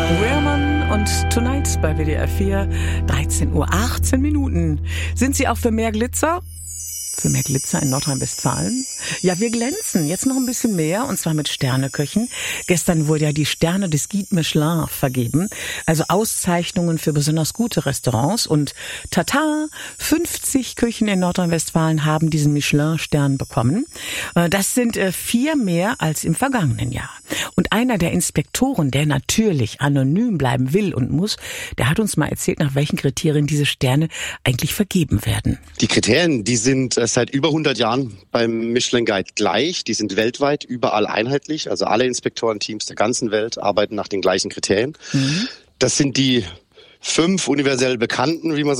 Wehrmann und Tonight bei WDR 4, 13:18 Uhr. Sind Sie auch für mehr Glitzer? Für mehr Glitzer in Nordrhein-Westfalen? Ja, wir glänzen. Jetzt noch ein bisschen mehr, und zwar mit Sterneköchen. Gestern wurde ja die Sterne des Guide Michelin vergeben. Also Auszeichnungen für besonders gute Restaurants. Und tata, 50 Küchen in Nordrhein-Westfalen haben diesen Michelin-Stern bekommen. Das sind 4 mehr als im vergangenen Jahr. Und einer der Inspektoren, der natürlich anonym bleiben will und muss, der hat uns mal erzählt, nach welchen Kriterien diese Sterne eigentlich vergeben werden. Die Kriterien, die sind seit über 100 Jahren beim Michelin Guide gleich. Die sind weltweit überall einheitlich. Also alle Inspektorenteams der ganzen Welt arbeiten nach den gleichen Kriterien. Das sind die 5 universell bekannten, wie man